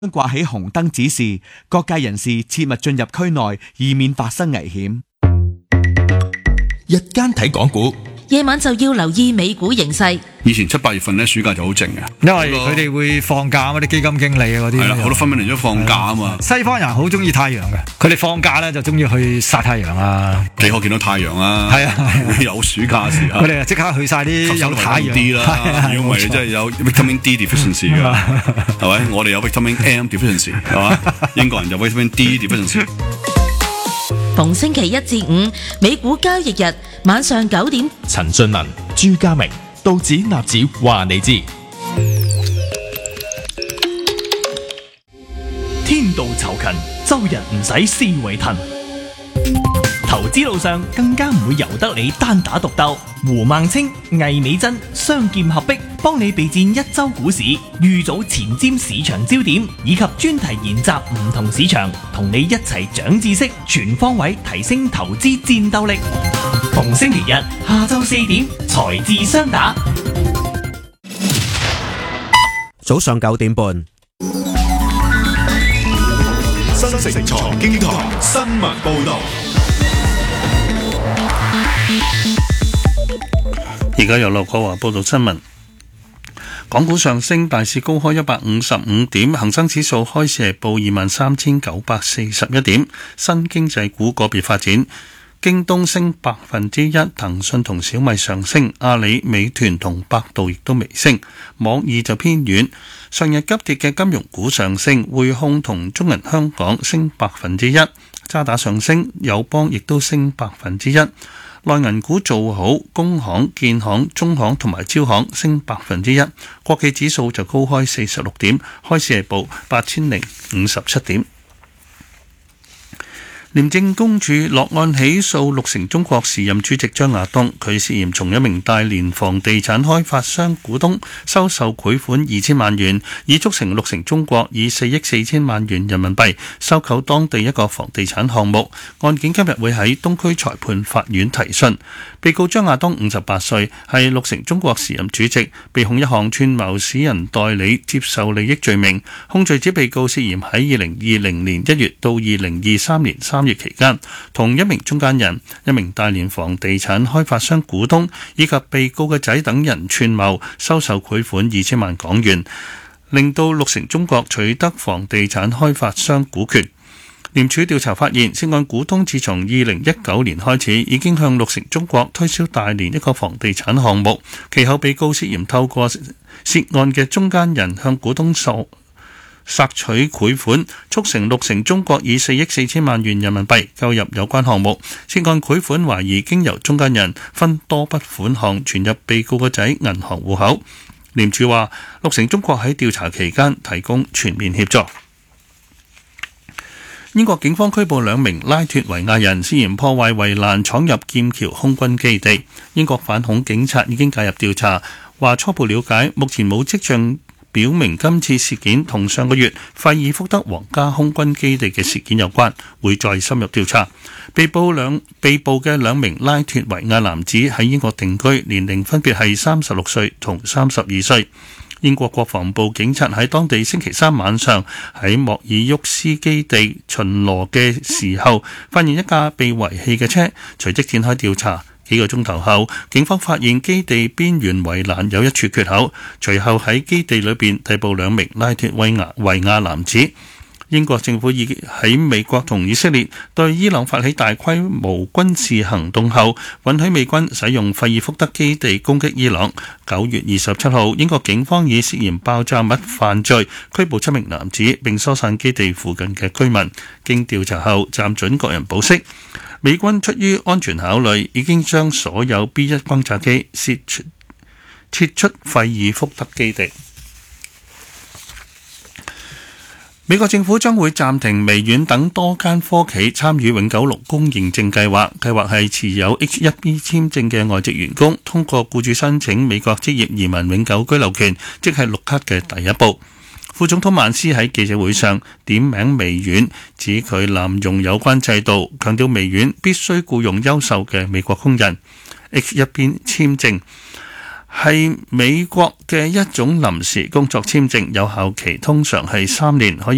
掛起紅燈指示，各界人士切勿進入區內，以免發生危險。 日間睇港股， 夜晚就要留意美股形勢。 以前7、8月份咧，暑假就好靜嘅， 因為佢哋會放假啊嘛，啲基金經理啊嗰啲。 係啦，好多分析員都放假啊嘛。 西方人好中意太陽嘅，佢哋放假咧就中意去曬太陽啊。 幾可見到太陽啊？ 係啊， 有暑假時啊。 佢哋即刻去晒啲有太陽啲啦。如果唔係，真係有 vitamin D deficiency 㗎，係咪？我哋有 vitamin M deficiency， 係嘛？英國人有 vitamin D deficiency。 逢星期1至5，美股交易日晚上9點， 陳俊文、朱家明、道指納指話你知。 天道酬勤，周日唔使思維騰。投資路上更加唔會由得你單打獨鬥。胡孟青、魏美珍雙劍合璧，幫你備戰一周股市，預早前瞻市場焦點，以及專題研習唔同市場，同你一齊長知識，全方位提升投資戰鬥力。逢星期日下晝4點，財智雙打。 早上9點半， 新城財經台新聞報道。 而家由劉國華報道新聞。港股上升，大市高開155點，恒生指數開市係報23,941點。新經濟股個別發展，京東升1%，騰訊同小米上升，阿里、美團同百度亦都微升，網易就偏軟。上日急跌嘅金融股上升，匯控同中銀香港升1%，渣打上升，友邦亦都升1%。內銀股做好，工行、建行、中行同埋招行升1%，國企指數就高開46點，開市係報8057點。廉政公署落案起訴綠城中國時任主席張亞東，佢涉嫌從一名大連房地產開發商股東收受賄款2000萬元，以促成綠城中國以4億4千萬元人民幣收購當地一個房地產項目。案件今日會喺東區裁判法院提訊。被告張亞東58歲，係綠城中國時任主席，被控一項串謀使人代理接受利益罪名。控罪指被告涉嫌喺2020年1月到2023年3月期間，同一名中間人、一名大連房地產開發商股東以及被告嘅仔等人串謀收受賄款2000萬港元，令到綠城中國取得房地產開發商股權。廉署調查發現，涉案股東自從2019年開始已經向綠城中國推銷大連一個房地產項目，其後被告涉嫌透過涉案嘅中間人向股東索取賄款，促成綠城中國以4億4千萬元人民幣購入有關項目。涉案賄款懷疑經由中間人分多筆款項存入被告個仔銀行戶口。廉署話，綠城中國喺調查期間提供全面協助。英國警方拘捕2名拉脫維亞人，涉嫌破壞圍欄闖入劍橋空軍基地。英國反恐警察已經介入調查，話初步了解，目前冇跡象表明今次事件同上個月費爾福德皇家空軍基地嘅事件有關，會再深入調查。被捕嘅2名拉脫維亞男子喺英國定居，年齡分別係36歲同32歲。英國國防部警察喺當地星期3晚上喺莫爾沃斯基地巡邏嘅時候，發現一架被遺棄嘅車，隨即展開調查。幾個鐘頭後，警方發現基地邊緣圍欄有一處缺口，隨後喺基地裏邊逮捕2名拉脫維亞男子。英國政府已喺美國同以色列對伊朗發起大規模軍事行動後，允許美軍使用費爾福德基地攻擊伊朗。9月27號，英國警方以涉嫌爆炸物犯罪拘捕7名男子，並疏散基地附近嘅居民。經調查後，暫准各人保釋。美軍出於安全考慮，已經將所有 B1 轟炸機撤出費爾福德基地。美國政府將會暫停微軟等多間科企參與永久勞工認證計劃，計劃係持有 H-1B 簽證嘅外籍員工通過僱主申請美國職業移民永久居留權，即係綠卡嘅第一步。副總統曼斯喺記者會上點名微軟，指佢濫用有關制度，強調微軟必須僱用優秀嘅美國工人。H-1B 簽證係美國嘅一種臨時工作簽證，有效期通常係3年，可以